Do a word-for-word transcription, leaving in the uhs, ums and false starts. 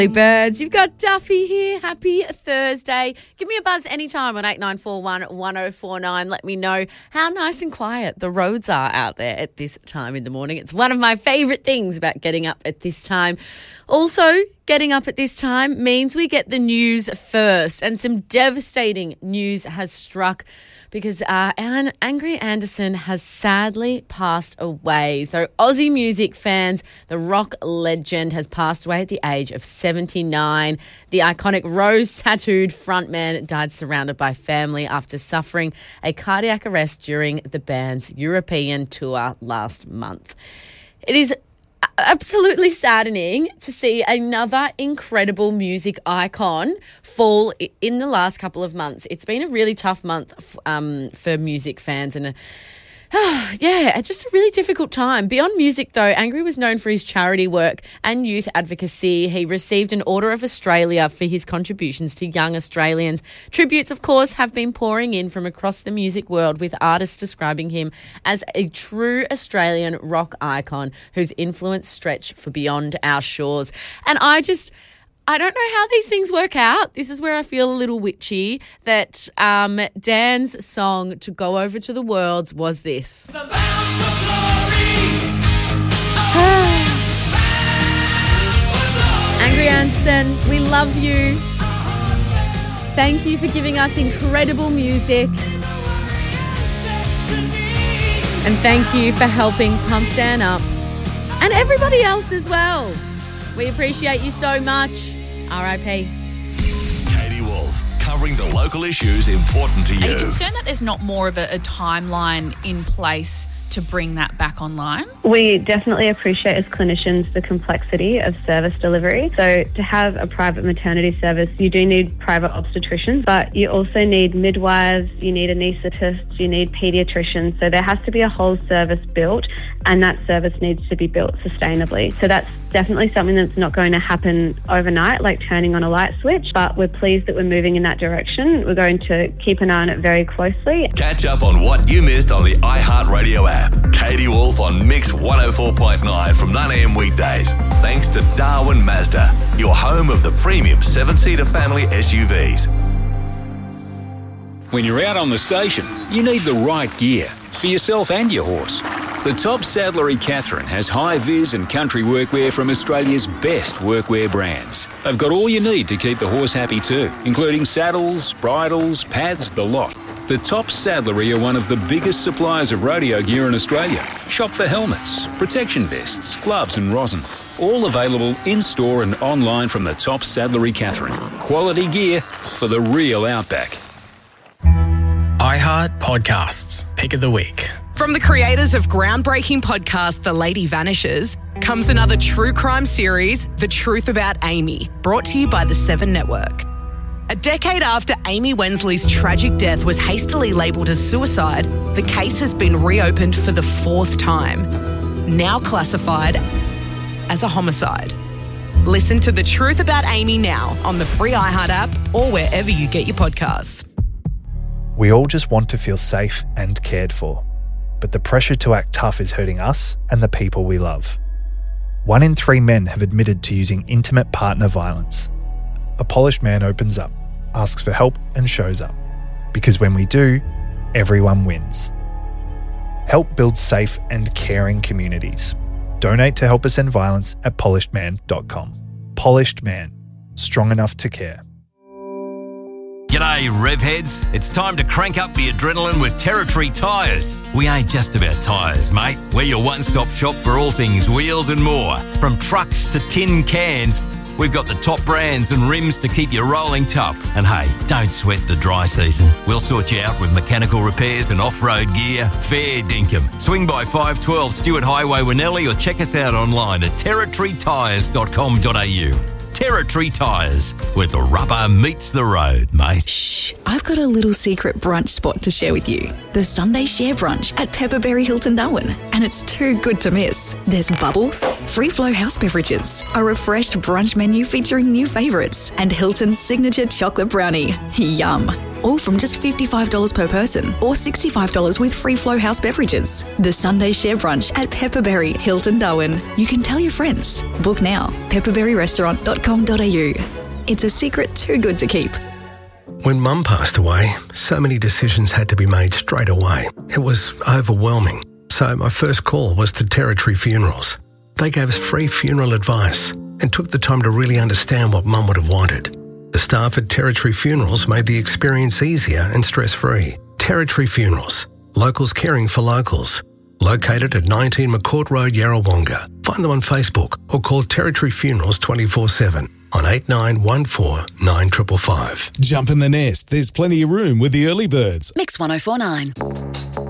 Birds, you've got Duffy here. Happy Thursday. Give me a buzz anytime on eight nine four one, one oh four nine. Let me know how nice and quiet the roads are out there at this time in the morning. It's one of my favourite things about getting up at this time. Also, getting up at this time means we get the news first, and some devastating news has struck because uh, Anne, Angry Anderson has sadly passed away. So Aussie music fans, the rock legend has passed away at the age of seventy-nine. The iconic rose-tattooed frontman died surrounded by family after suffering a cardiac arrest during the band's European tour last month. It is absolutely saddening to see another incredible music icon fall in the last couple of months. It's been a really tough month um, for music fans and a Oh, yeah, just a really difficult time. Beyond music, though, Angry was known for his charity work and youth advocacy. He received an Order of Australia for his contributions to young Australians. Tributes, of course, have been pouring in from across the music world, with artists describing him as a true Australian rock icon whose influence stretched for beyond our shores. And I just... I don't know how these things work out. This is where I feel a little witchy, that um, Dan's song to go over to the worlds was this. Angry Anderson, we love you. Thank you for giving us incredible music. And thank you for helping pump Dan up. And everybody else as well. We appreciate you so much. R I P. Katie Wolf, covering the local issues important to you. Are you concerned that there's not more of a, a timeline in place to bring that back online? We definitely appreciate as clinicians the complexity of service delivery. So to have a private maternity service, you do need private obstetricians, but you also need midwives, you need anaesthetists, you need paediatricians. So there has to be a whole service built, and that service needs to be built sustainably. So that's definitely something that's not going to happen overnight, like turning on a light switch, but we're pleased that we're moving in that direction. We're going to keep an eye on it very closely. Catch up on what you missed on the iHeartRadio app. Katie Wolf on Mix one oh four point nine from nine a.m. weekdays. Thanks to Darwin Mazda, your home of the premium seven-seater family S U Vs. When you're out on the station, you need the right gear for yourself and your horse. The Top Saddlery Catherine has high-vis and country workwear from Australia's best workwear brands. They've got all you need to keep the horse happy too, including saddles, bridles, pads, the lot. The Top Saddlery are one of the biggest suppliers of rodeo gear in Australia. Shop for helmets, protection vests, gloves and rosin. All available in-store and online from the Top Saddlery Catherine. Quality gear for the real outback. iHeart Podcasts, Pick of the Week. From the creators of groundbreaking podcast The Lady Vanishes comes another true crime series, The Truth About Amy, brought to you by the Seven Network. A decade after Amy Wensley's tragic death was hastily labelled as suicide, the case has been reopened for the fourth time, now classified as a homicide. Listen to The Truth About Amy now on the free iHeart app or wherever you get your podcasts. We all just want to feel safe and cared for, but the pressure to act tough is hurting us and the people we love. One in three men have admitted to using intimate partner violence. A polished man opens up, asks for help and shows up. Because when we do, everyone wins. Help build safe and caring communities. Donate to Help Us End Violence at polished man dot com. Polished Man. Strong enough to care. G'day, Revheads. It's time to crank up the adrenaline with Territory Tyres. We ain't just about tyres, mate. We're your one-stop shop for all things wheels and more. From trucks to tin cans, we've got the top brands and rims to keep you rolling tough. And hey, don't sweat the dry season. We'll sort you out with mechanical repairs and off-road gear. Fair dinkum. Swing by five twelve Stewart Highway, Winnelli, or check us out online at territory tyres dot com dot a u. Territory Tyres, where the rubber meets the road, mate. Shh, I've got a little secret brunch spot to share with you. The Sunday Share Brunch at Pepperberry Hilton Darwin. And it's too good to miss. There's bubbles, free flow house beverages, a refreshed brunch menu featuring new favourites, and Hilton's signature chocolate brownie. Yum. all from just fifty-five dollars per person or sixty-five dollars with free flow house beverages. The Sunday Share Brunch at Pepperberry, Hilton Darwin. You can tell your friends. Book now, pepperberry restaurant dot com dot a u. It's a secret too good to keep. When Mum passed away, so many decisions had to be made straight away. It was overwhelming. So my first call was to Territory Funerals. They gave us free funeral advice and took the time to really understand what Mum would have wanted. The staff at Territory Funerals made the experience easier and stress-free. Territory Funerals, locals caring for locals. Located at nineteen McCourt Road, Yarrawonga. Find them on Facebook or call Territory Funerals twenty-four seven on eight nine one four nine five five five. Jump in the nest. There's plenty of room with the early birds. Mix one oh four nine.